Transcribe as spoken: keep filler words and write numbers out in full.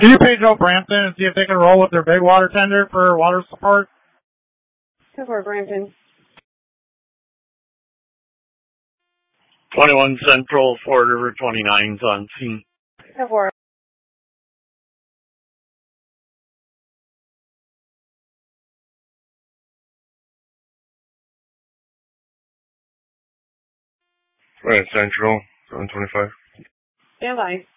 Can you page out Brampton and see if they can roll with their big water tender for water support? ten four, Brampton. twenty-one Central, Ford River twenty-nine's on scene. ten four. Right, Central, seven twenty-five. Stand by.